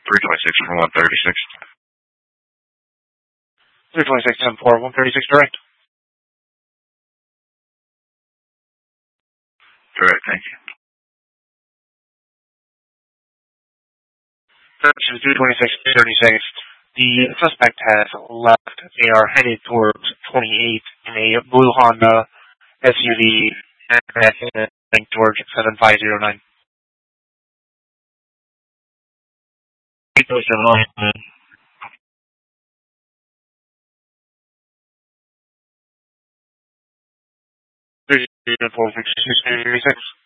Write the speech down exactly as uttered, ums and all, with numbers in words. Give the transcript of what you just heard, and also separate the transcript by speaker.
Speaker 1: three twenty-six from one thirty-six.
Speaker 2: three twenty-six, ten four, one thirty-six direct.
Speaker 1: Direct, thank you.
Speaker 2: three twenty-six, thirty-six. The suspect has left. They are headed towards twenty-eight in a blue Honda S U V and George seven five zero nine.
Speaker 1: eight oh seven nine.
Speaker 2: three four six six thirty-six.